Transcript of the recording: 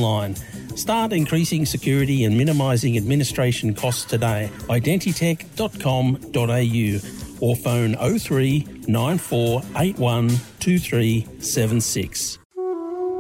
online. Start increasing security and minimising administration costs today. Identitech.com.au or phone 03 9481 2376.